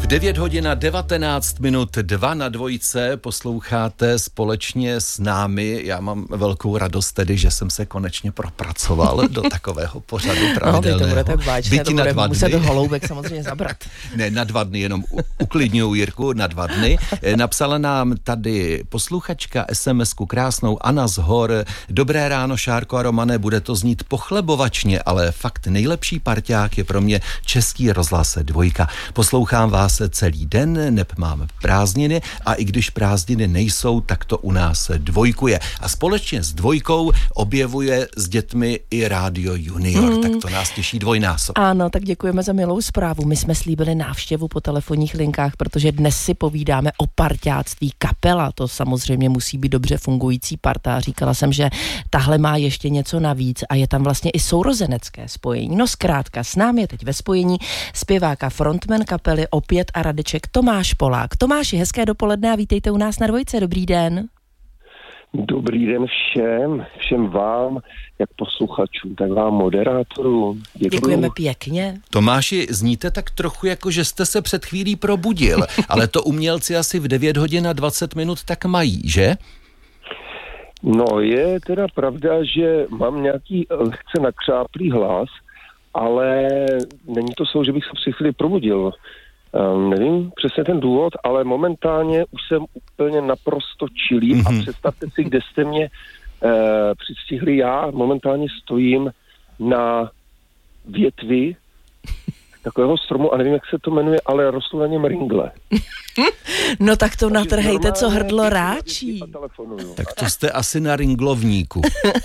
V 9 hodin a 19 minut 2 na dvojce posloucháte společně s námi. Já mám velkou radost tedy, že jsem se konečně propracoval do takového pořadu pravidelného. No, to bude tak vážně, to bude muset Holoubek samozřejmě zabrat. Ne, na 2 dny, jenom uklidňuju Jirku, na 2 dny. Napsala nám tady posluchačka SMS-ku krásnou Anna z Hor. Dobré ráno, Šárko a Romane, bude to znít pochlebovačně, ale fakt nejlepší parťák je pro mě Český rozhlas 2. Poslouchám vás celý den, neb mám prázdniny a i když prázdniny nejsou, tak to u nás dvojkuje. A společně s 2 objevuje s dětmi i Rádio Junior, tak to nás těší dvojnásob. Ano, tak děkujeme za milou zprávu. My jsme slíbili návštěvu po telefonních linkách, protože dnes si povídáme o parťáctví. Kapela, to samozřejmě musí být dobře fungující parta. Říkala jsem, že tahle má ještě něco navíc a je tam vlastně i sourozenecké spojení. No zkrátka, s námi je teď ve spojení zpěvák a frontman kapely Opět a Radeček Tomáš Polák. Tomáši, hezké dopoledne a vítejte u nás na dvojce. Dobrý den. Dobrý den všem vám, jak posluchačům, tak vám moderátorům. Děkujeme pěkně. Tomáši, zníte tak trochu jako, že jste se před chvílí probudil, ale to umělci asi v 9 hodin a 20 minut tak mají, že? No, je teda pravda, že mám nějaký lehce nakřáplý hlas, ale není to slovo, že bych se při chvíli probudil. Nevím přesně ten důvod, ale momentálně už jsem úplně naprosto chilý a představte si, kde jste mě přistihli. Já momentálně stojím na větvi takového stromu a nevím, jak se to jmenuje, ale rostou na něm ringle. No tak to natrhejte, co hrdlo ráčí. Tak to jste asi na ringlovníku.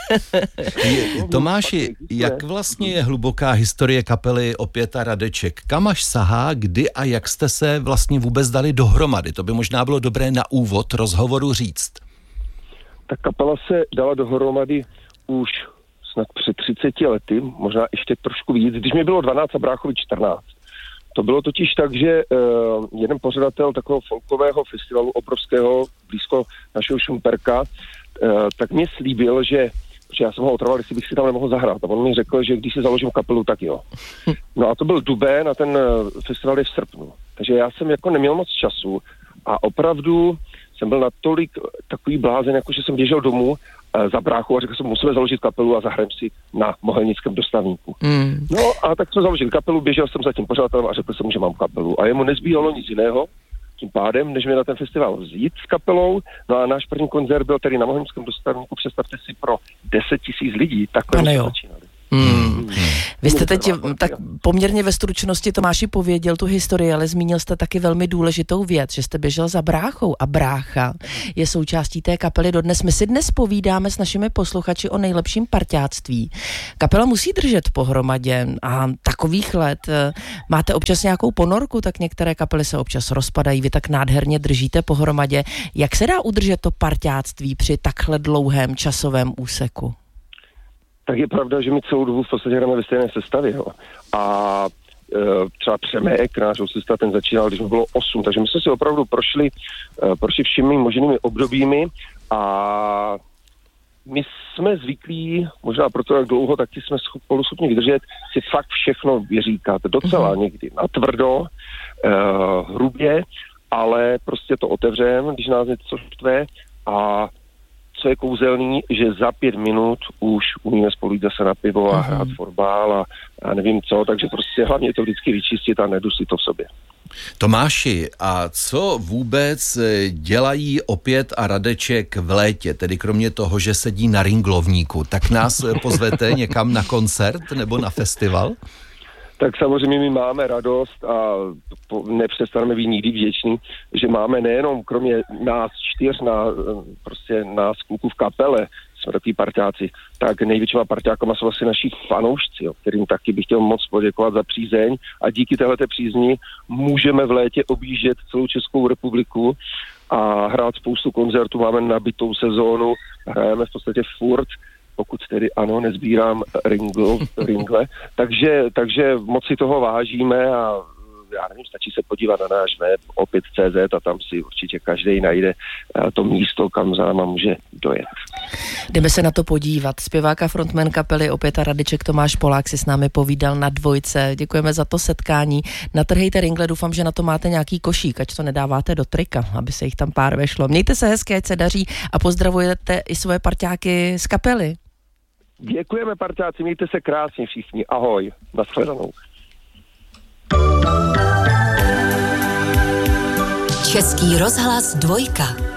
Tomáši, jak vlastně je hluboká historie kapely Opět a Radeček? Kam až sahá, kdy a jak jste se vlastně vůbec dali dohromady? To by možná bylo dobré na úvod rozhovoru říct. Ta kapela se dala dohromady už snad před 30 lety, možná ještě trošku víc, když mi bylo 12 a bráchovi 14. To bylo totiž tak, že jeden pořadatel takového folkového festivalu obrovského blízko našeho Šumperka, tak mě slíbil, že já jsem ho otrval, jestli bych si tam nemohl zahrát. A on mi řekl, že když si založím kapelu, tak jo. No a to byl duben a ten festival je v srpnu. Takže já jsem jako neměl moc času a opravdu jsem byl natolik takový blázen, jako že jsem běžel domů za bráchu a řekl jsem, musíme založit kapelu a zahrajeme si na Mohelnickém dostavníku. No a tak jsme založili kapelu, běžel jsem za tím pořadatelem a řekl jsem, že mám kapelu. A jemu nezbývalo nic jiného, tím pádem, než mě na ten festival vzít s kapelou. No a náš první koncert byl tedy na Mohelnickém dostavníku, představte si, pro 10 000 lidí. Takhle jsme začínali. Vy jste teď tak poměrně ve stručnosti, Tomáši, pověděl tu historii, ale zmínil jste taky velmi důležitou věc, že jste běžel za bráchou a brácha je součástí té kapely dodnes. My si dnes povídáme s našimi posluchači o nejlepším parťáctví. Kapela musí držet pohromadě a takových let máte občas nějakou ponorku, tak některé kapely se občas rozpadají, vy tak nádherně držíte pohromadě. Jak se dá udržet to parťáctví při takhle dlouhém časovém úseku? Tak je pravda, že my celou dobu v podstatě hrajeme ve stejné sestavě. Jo. A třeba Přemek, náš hosista, ten začínal, když mi bylo 8, takže my jsme si opravdu prošli všemi možnými obdobími a my jsme zvyklí, možná proto jak dlouho, taky jsme spolu schopni vydržet, si fakt všechno vyříkat. Docela někdy natvrdo, hrubě, ale prostě to otevřeme, když nás něco štve a co je kouzelný, že za 5 minut už umíme spolu jít zase na pivo a hrát fotbal a nevím co, takže prostě hlavně to vždycky vyčistit a nedusit to v sobě. Tomáši, a co vůbec dělají Opět a Radeček v létě, tedy kromě toho, že sedí na ringlovníku, tak nás pozvete někam na koncert nebo na festival? Tak samozřejmě my máme radost a nepřestaneme být nikdy vděční, že máme nejenom kromě nás 4, nás kluků v kapele, jsme takový parťáci, tak největšíma parťákama jsou asi naši fanoušci, kterým taky bych chtěl moc poděkovat za přízeň a díky téhleté přízni můžeme v létě objíždět celou Českou republiku a hrát spoustu koncertů, máme nabitou sezónu, hrajeme v podstatě furt, pokud tedy ano, nezbírám ringle, takže moc si toho vážíme a já nevím, stačí se podívat na náš web opět.cz a tam si určitě každý najde to místo, kam za náma může dojet. Jdeme se na to podívat. Zpěvák a frontman kapely Opět a Radiček Tomáš Polák si s námi povídal na Dvojce. Děkujeme za to setkání. Natrhejte ringle, doufám, že na to máte nějaký košík, ať to nedáváte do trika, aby se jich tam pár vešlo. Mějte se hezky, ať se daří a pozdravujete i svoje parťáky z kapely. Děkujeme, parťáci, mějte se krásně všichni. Ahoj, nashledanou. Český rozhlas Dvojka.